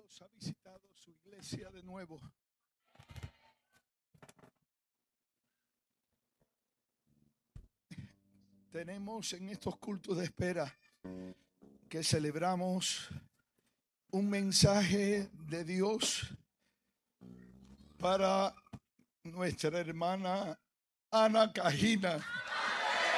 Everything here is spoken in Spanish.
Dios ha visitado su iglesia de nuevo. Tenemos en estos cultos de espera que celebramos un mensaje de Dios para nuestra hermana Ana Cajina.